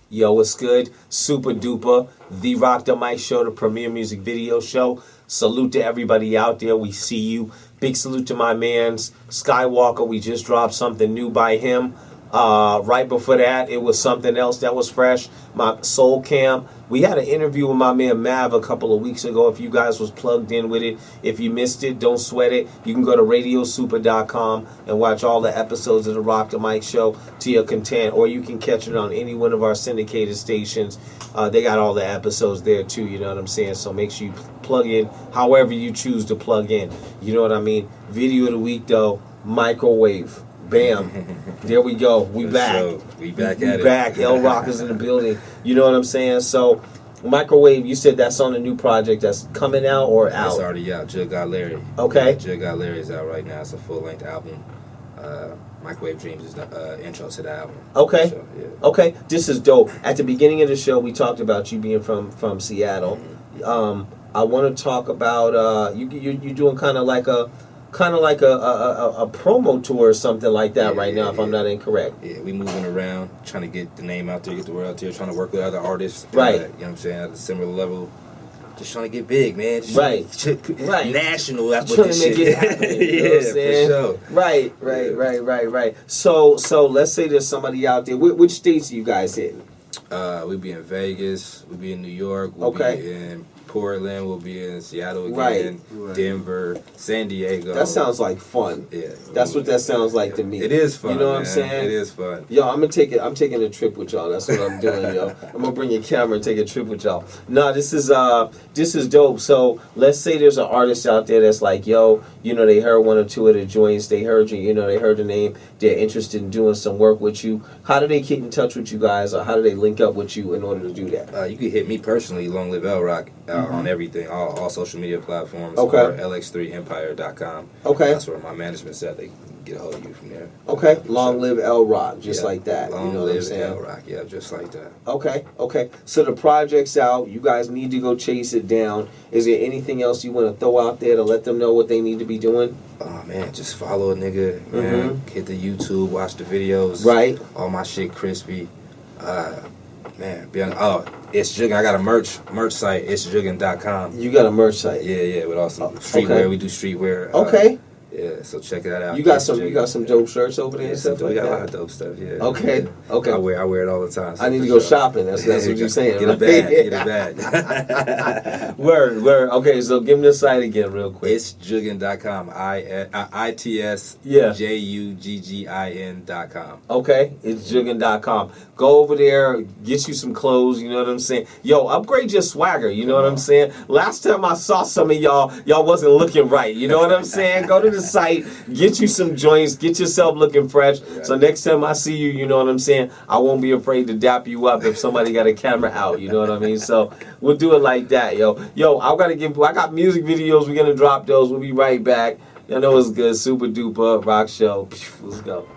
Yo, what's good? Super duper. The Rock the Mic Show, the premier music video show. Salute to everybody out there. We see you. Big salute to my man's Skywalker. We just dropped something new by him. Right before that, it was something else that was fresh. My Soul Cam. We had an interview with my man Mav a couple of weeks ago. If you guys was plugged in with it, if you missed it, don't sweat it. You can go to radiosuper.com and watch all the episodes of the Rock the Mic Show to your content, or you can catch it on any one of our syndicated stations. They got all the episodes there too, you know what I'm saying? So make sure you plug in however you choose to plug in. You know what I mean? Video of the week though, microwave. Bam. There we go. We back. We back at it. Back. L Rock is in the building. You know what I'm saying? So, Microwave, you said that's on a new project that's coming out or out? It's already out. Jug Got Larry. Okay. Jug Got Larry is out right now. It's a full-length album. Microwave Dreams is the intro to the album. Okay. So, yeah. Okay. This is dope. At the beginning of the show, we talked about you being from Seattle. Mm-hmm. I want to talk about you doing kind of like a promo tour or something like that now, if I'm not incorrect. Yeah, we moving around, trying to get the name out there, get the word out there, trying to work with other artists. Right. You know what I'm saying, at a similar level. Just trying to get big, man. Just Right. National, that's what Trying this to make shit it happen. You know what I'm saying? For sure. Right. So let's say there's somebody out there. Which states are you guys in? We'll be in Vegas, we'll be in New York, we'll be in Portland, we'll be in Seattle again, Right. Denver, San Diego. That sounds like fun. Yeah. That's what that sounds like to me. It is fun. You know what man. I'm saying? It is fun. Yo, I'm taking a trip with y'all. That's what I'm doing, yo. I'm gonna bring your camera and take a trip with y'all. No, this is dope. So let's say there's an artist out there that's like, yo, you know, they heard one or two of the joints, they heard you, you know, they heard the name, they're interested in doing some work with you. How do they get in touch with you guys, or how do they link up with you in order to do that? You can hit me personally, Long Live L Rock, on everything, all social media platforms, Okay. or lx3empire.com. Okay. That's where my management said they can get a hold of you from there. Okay. Long live L Rock, just Yeah. like that. Long you know live what I'm saying? L Rock, yeah, just like that. Okay. So the project's out. You guys need to go chase it down. Is there anything else you want to throw out there to let them know what they need to be doing? Oh man, just follow a nigga, man. Hit the YouTube, watch the videos. Right. All my shit crispy. Man, it's Juggin. I got a merch site. It's juggin.com. You got a merch site. Yeah, with awesome streetwear. Okay. We do streetwear. Okay. Yeah, so check that out. You got some dope shirts over there Yeah, and stuff like we got that? a lot of dope stuff, yeah. Okay, Yeah. okay. I wear it all the time. So I need to for go sure. shopping. That's what you're saying. Get a bag. Word. Okay, so give me the site again real quick. It's juggin.com. ITSJUGGIN.com. Okay, it's juggin.com. Go over there, get you some clothes, you know what I'm saying? Yo, upgrade your swagger, you know what I'm saying? Last time I saw some of y'all wasn't looking right, you know what I'm saying? Go to the site, get you some joints, get yourself looking fresh. So next time I see you, you know what I'm saying? I won't be afraid to dap you up if somebody got a camera out, you know what I mean? So we'll do it like that, yo. Yo, I got music videos, we're gonna drop those. We'll be right back. Y'all know it's good. Super duper rock show. Let's go.